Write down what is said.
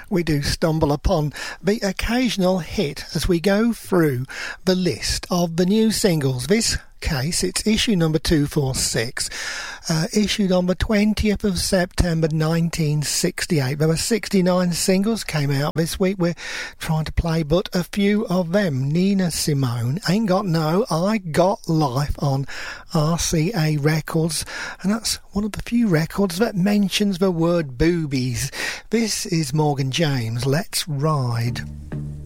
we do stumble upon the occasional hit as we go through the list of the new singles. This case, it's issue number 246, issued on the 20th of September 1968. There were 69 singles came out this week. We're trying to play but a few of them. Nina Simone, Ain't Got No, I Got Life on RCA Records, and that's one of the few records that mentions the word boobies. This is Morgan James, Let's Ride.